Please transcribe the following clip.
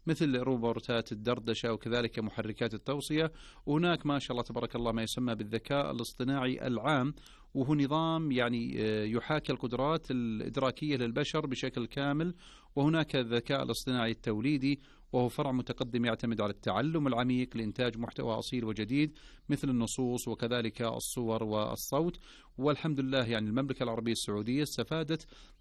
مثل روبوتات الدردشة وكذلك محركات التوصية. وهناك ما شاء الله تبارك الله ما يسمى بالذكاء الاصطناعي العام، وهو نظام يعني يحاكي القدرات الإدراكية للبشر بشكل كامل. وهناك الذكاء الاصطناعي التوليدي، وهو فرع متقدم يعتمد على التعلم العميق لإنتاج محتوى أصيل وجديد مثل النصوص وكذلك الصور والصوت. والحمد لله يعني المملكة العربية السعودية استفادت